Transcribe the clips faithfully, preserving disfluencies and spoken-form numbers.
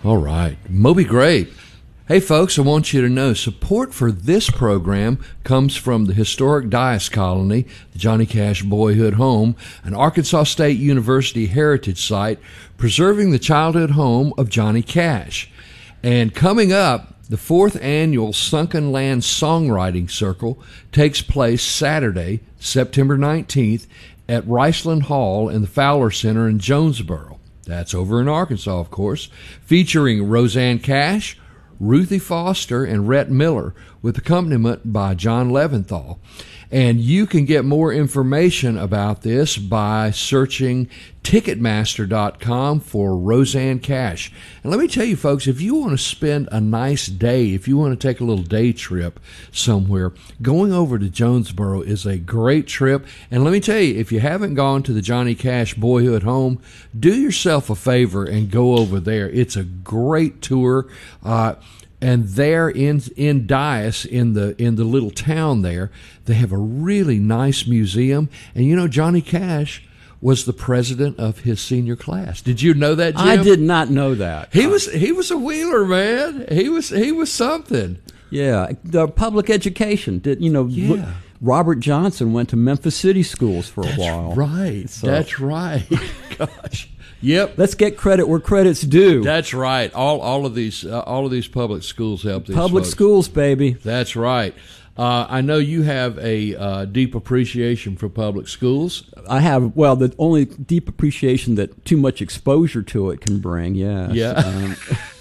All right. Moby Grape. Hey, folks, I want you to know support for this program comes from the historic Dias Colony, the Johnny Cash Boyhood Home, an Arkansas State University heritage site preserving the childhood home of Johnny Cash. And coming up, the fourth annual Sunken Land Songwriting Circle takes place Saturday, September nineteenth, at Riceland Hall in the Fowler Center in Jonesboro. That's over in Arkansas, of course, featuring Rosanne Cash, Ruthie Foster, and Rhett Miller, with accompaniment by John Leventhal. And you can get more information about this by searching Ticketmaster dot com for Rosanne Cash. And let me tell you, folks, if you want to spend a nice day, if you want to take a little day trip somewhere, going over to Jonesboro is a great trip. And let me tell you, if you haven't gone to the Johnny Cash Boyhood Home, do yourself a favor and go over there. It's a great tour. Uh, And there in in Dias, in the in the little town there, they have a really nice museum. And you know, Johnny Cash was the president of his senior class. Did you know that, Jim? I did not know that. He was he was a Wheeler, man. He was he was something. Yeah, the public education. Did you know? Yeah. Robert Johnson went to Memphis City Schools for That's a while. Right. So. That's right. Gosh. Yep. Let's get credit where credit's due. That's right. All all of these uh, all of these public schools help these Public folks. schools, baby. That's right. Uh, I know you have a uh, deep appreciation for public schools. I have, well, the only deep appreciation that too much exposure to it can bring, yes. Yeah.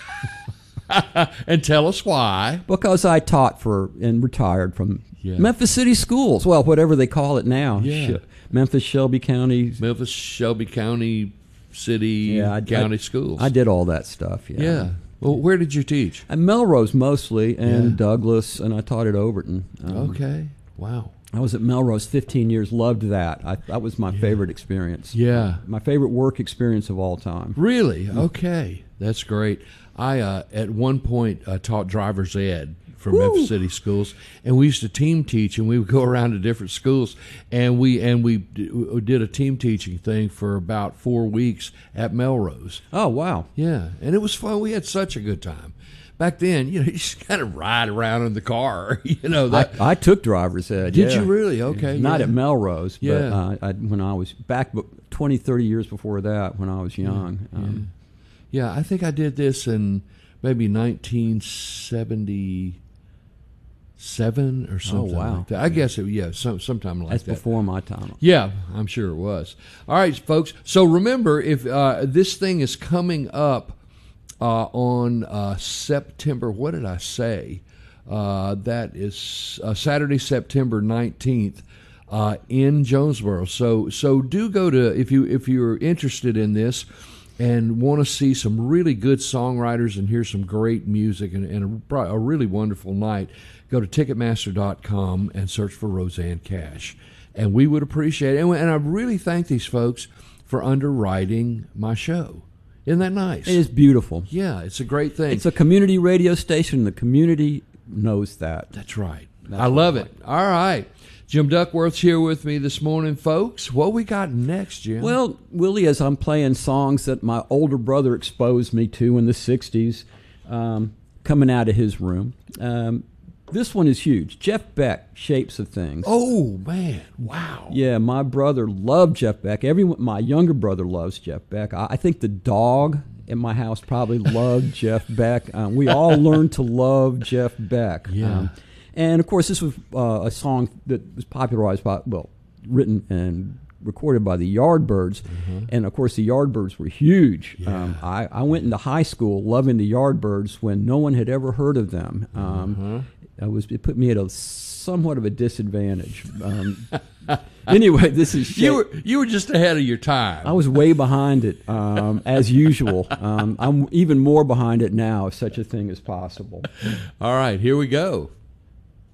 Um, and tell us why. Because I taught for and retired from Yeah. Memphis City Schools, well, whatever they call it now. Yeah. Sh- Memphis, Shelby County. Memphis, Shelby County, City, Yeah, I, County I, schools. I did all that stuff, yeah. Yeah. Well, where did you teach? At Melrose mostly, and Yeah. Douglas, and I taught at Overton. Um, Okay. Wow. I was at Melrose fifteen years, loved that. I, that was my favorite experience. Yeah. My favorite work experience of all time. Really? Okay. That's great. I, uh, at one point, uh, taught driver's ed for Woo. Memphis City Schools, and we used to team teach, and we would go around to different schools, and we and we d- did a team teaching thing for about four weeks at Melrose. Oh, wow. Yeah, and it was fun. We had such a good time. Back then, you know, you just kind of ride around in the car, you know. That, I, I took driver's ed. did yeah. you really? Okay. Not yeah. at Melrose, but Yeah. uh, I, when I was back twenty, thirty years before that, when I was young. Yeah. Um, Yeah, I think I did this in maybe nineteen seventy-seven or something wow. like that. I guess it, yeah, some, sometime like That's that. before my time. Yeah, I'm sure it was. All right, folks. So remember, if uh, this thing is coming up uh, on uh, September, what did I say? Uh, that is uh, Saturday, September nineteenth. Uh, in Jonesboro. So so do go to, if you if you're interested in this and want to see some really good songwriters and hear some great music and, and a, a really wonderful night, go to Ticketmaster dot com and search for Rosanne Cash. And we would appreciate it. And, and I really thank these folks for underwriting my show. Isn't that nice? It is beautiful. Yeah, it's a great thing. It's a community radio station. The community knows that. That's right. That's I love right. it. All right. Jim Duckworth's here with me this morning, folks. What we got next, Jim? Well, Willie, as I'm playing songs that my older brother exposed me to in the sixties, um, coming out of his room, um, this one is huge. Jeff Beck, Shapes of Things. Oh, man. Wow. Yeah, my brother loved Jeff Beck. Everyone, my younger brother loves Jeff Beck. I, I think the dog in my house probably loved Jeff Beck. Um, we all learned to love Jeff Beck. Yeah. Um, And, of course, this was uh, a song that was popularized by, well, written and recorded by the Yardbirds. Mm-hmm. And, of course, the Yardbirds were huge. Yeah. Um, I, I went into high school loving the Yardbirds when no one had ever heard of them. Um, Mm-hmm. I was, it put me at a somewhat of a disadvantage. Um, anyway, this is... You were, you were just ahead of your time. I was way behind it, um, as usual. Um, I'm even more behind it now, if such a thing is possible. All right, here we go.